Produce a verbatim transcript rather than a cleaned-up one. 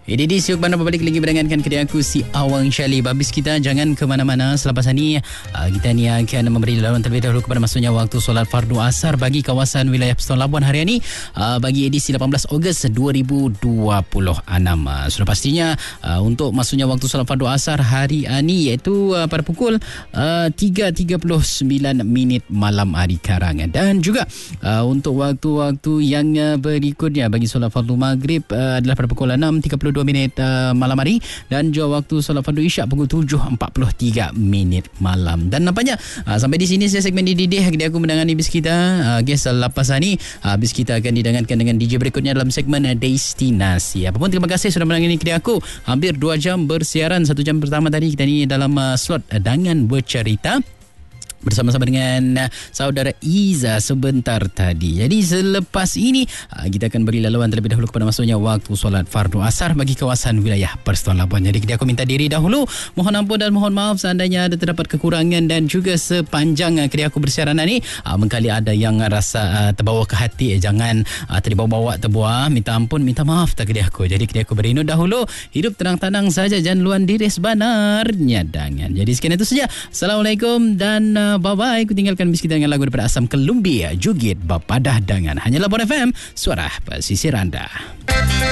Ini di siuk mana berbalik lagi berdengarkan kedai aku si Awang Syalib. Habis kita jangan ke mana-mana. Selepas ini uh, kita ni akan memberi laluan terlebih dahulu kepada masuknya waktu solat fardu asar bagi kawasan wilayah Persatuan Labuan hari ini uh, bagi edisi lapan belas Ogos dua ribu dua puluh enam. Uh, sudah pastinya uh, untuk masuknya waktu solat fardu asar hari ini iaitu uh, pada pukul uh, tiga tiga puluh sembilan minit malam hari karang. Dan juga uh, untuk waktu-waktu yang uh, berikutnya bagi solat fardu maghrib uh, adalah pada pukul enam tiga puluh dua minit uh, malam hari, dan juga waktu solat fardu isyak pukul tujuh empat puluh tiga minit malam. Dan nampaknya uh, sampai di sini saya segmen dididih dia aku mendengarkan bis kita. Uh, guys, lepas ini uh, bis kita akan didengarkan dengan D J berikutnya dalam segmen uh, Destinasi. Apapun, terima kasih sudah mendengarkan kedai aku. Hampir dua jam bersiaran. Satu jam pertama tadi kita ni dalam uh, slot uh, Dangan Bercerita bersama-sama dengan uh, saudara Iza sebentar tadi. Jadi selepas ini uh, kita akan beri laluan terlebih dahulu kepada masuknya waktu solat fardu asar bagi kawasan wilayah Persatuan Labuan. Jadi kita aku minta diri dahulu, mohon ampun dan mohon maaf seandainya ada terdapat kekurangan, dan juga sepanjang uh, kedai aku bersiaran ini uh, mengkali ada yang rasa uh, terbawa ke hati, eh, jangan uh, terbawa-bawa terbuah, minta ampun, minta maaf tak kedai aku. Jadi kedai aku berinut dahulu, hidup tenang-tenang saja, jangan luan diri sebenarnya dangan. Jadi sekian itu saja. Assalamualaikum dan uh, bye-bye. Aku tinggalkan bis kita dengan lagu daripada Asam Kelumbia, Jugit Bapadah Dangan. Hanya Labuan F M, suara pesisir anda.